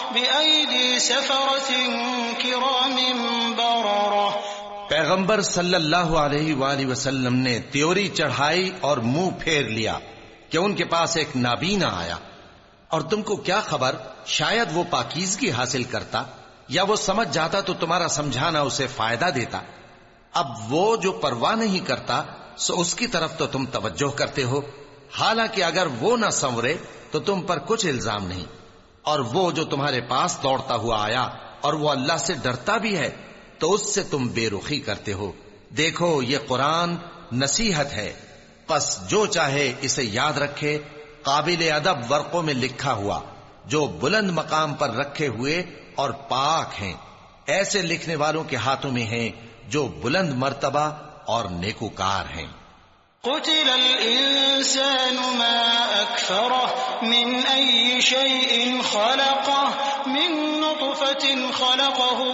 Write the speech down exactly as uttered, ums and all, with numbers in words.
بأيدي سفرة كرام بررة۔ پیغمبر صلی اللہ علیہ وآلہ وسلم نے تیوری چڑھائی اور منہ پھیر لیا کہ ان کے پاس ایک نابینا آیا، اور تم کو کیا خبر شاید وہ پاکیزگی حاصل کرتا یا وہ سمجھ جاتا تو تمہارا سمجھانا اسے فائدہ دیتا۔ اب وہ جو پرواہ نہیں کرتا سو اس کی طرف تو تم توجہ کرتے ہو، حالانکہ اگر وہ نہ سنورے تو تم پر کچھ الزام نہیں۔ اور وہ جو تمہارے پاس دوڑتا ہوا آیا اور وہ اللہ سے ڈرتا بھی ہے تو اس سے تم بے رخی کرتے ہو۔ دیکھو یہ قرآن نصیحت ہے، پس جو چاہے اسے یاد رکھے۔ قابل ادب ورقوں میں لکھا ہوا جو بلند مقام پر رکھے ہوئے اور پاک ہیں، ایسے لکھنے والوں کے ہاتھوں میں ہیں جو بلند مرتبہ اور نیکوکار ہیں۔ قتل الإنسان ما أكفره من أي شيء خلقه من نطفة خلقه